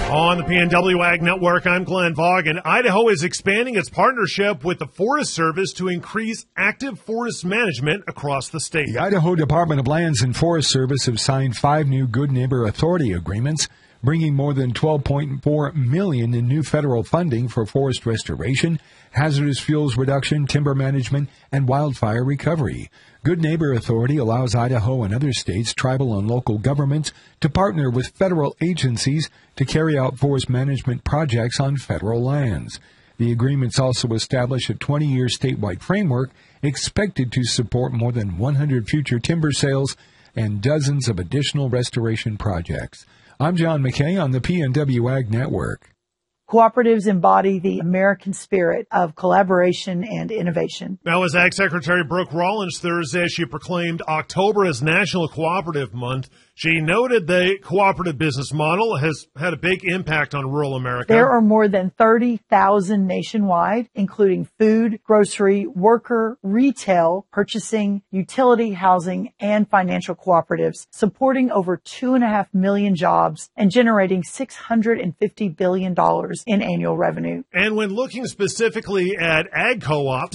On the PNW Ag Network, I'm Glenn Vaughan. Idaho is expanding its partnership with the Forest Service to increase active forest management across the state. The Idaho Department of Lands and Forest Service have signed 5 new Good Neighbor Authority agreements, bringing more than $12.4 million in new federal funding for forest restoration, hazardous fuels reduction, timber management, and wildfire recovery. Good Neighbor Authority allows Idaho and other states, tribal and local governments to partner with federal agencies to carry out forest management projects on federal lands. The agreements also establish a 20-year statewide framework expected to support more than 100 future timber sales and dozens of additional restoration projects. I'm John McKay on the PNW Ag Network. Cooperatives embody the American spirit of collaboration and innovation. Now, as Ag Secretary Brooke Rollins Thursday, she proclaimed October as National Cooperative Month. She noted the cooperative business model has had a big impact on rural America. There are more than 30,000 nationwide, including food, grocery, worker, retail, purchasing, utility, housing, and financial cooperatives, supporting over 2.5 million jobs and generating $650 billion in annual revenue. And when looking specifically at ag co-ops,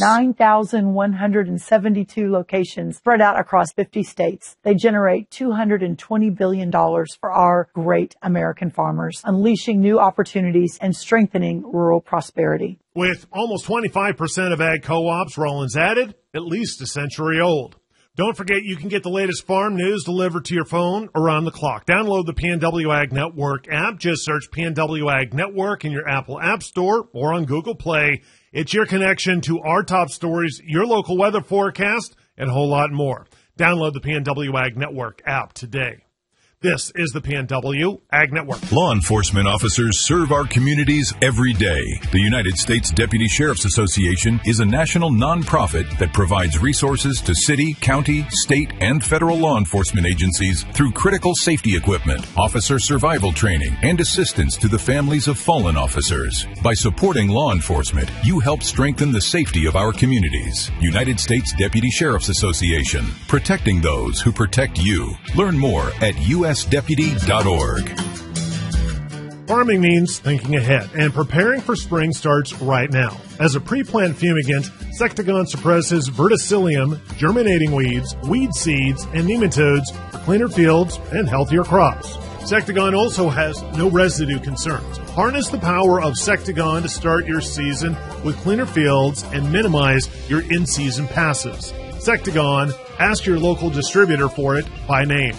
9,172 locations spread out across 50 states. They generate $220 billion for our great American farmers, unleashing new opportunities and strengthening rural prosperity. With almost 25% of ag co-ops, Rollins added, at least a century old. Don't forget you can get the latest farm news delivered to your phone around the clock. Download the PNW Ag Network app. Just search PNW Ag Network in your Apple App Store or on Google Play. It's your connection to our top stories, your local weather forecast, and a whole lot more. Download the PNW Ag Network app today. This is the PNW Ag Network. Law enforcement officers serve our communities every day. The United States Deputy Sheriff's Association is a national nonprofit that provides resources to city, county, state, and federal law enforcement agencies through critical safety equipment, officer survival training, and assistance to the families of fallen officers. By supporting law enforcement, you help strengthen the safety of our communities. United States Deputy Sheriff's Association, protecting those who protect you. Learn more at usdeputy.org. Farming means thinking ahead, and preparing for spring starts right now. As a pre-plant fumigant, Sectagon suppresses verticillium, germinating weeds, weed seeds, and nematodes for cleaner fields and healthier crops. Sectagon also has no residue concerns. Harness the power of Sectagon to start your season with cleaner fields and minimize your in-season passes. Sectagon, ask your local distributor for it by name.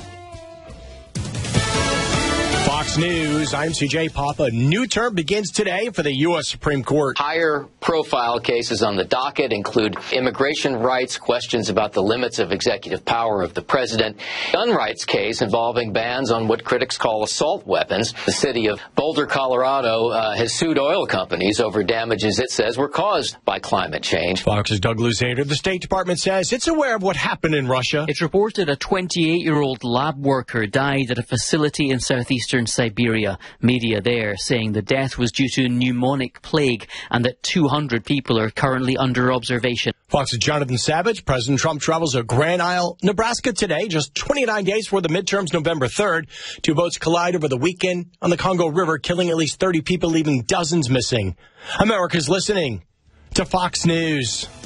Fox News, I'm CJ Papa. New term begins today for the U.S. Supreme Court. Higher profile cases on the docket include immigration rights, questions about the limits of executive power of the president, gun rights case involving bans on what critics call assault weapons. The city of Boulder, Colorado has sued oil companies over damages it says were caused by climate change. Fox's Doug Luzader. The State Department says it's aware of what happened in Russia. It reported a 28-year-old lab worker died at a facility in southeastern Siberia. Media there saying the death was due to pneumonic plague and that 200 people are currently under observation. Fox's Jonathan Savage. President Trump travels to Grand Isle, Nebraska today, just 29 days before the midterms, November 3rd. 2 boats collide over the weekend on the Congo River, killing at least 30 people, leaving dozens missing. America's listening to Fox News.